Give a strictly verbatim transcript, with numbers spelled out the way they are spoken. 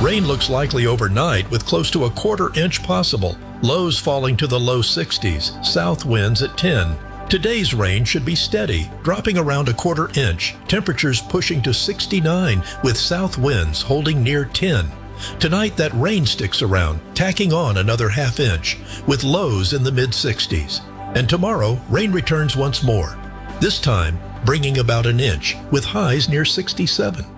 Rain looks likely overnight with close to a quarter inch possible. Lows falling to the low sixties, south winds at ten. Today's rain should be steady, dropping around a quarter inch, temperatures pushing to sixty-nine with south winds holding near ten. Tonight that rain sticks around, tacking on another half inch, with lows in the mid sixties. And tomorrow, rain returns once more, this time bringing about an inch, with highs near sixty-seven.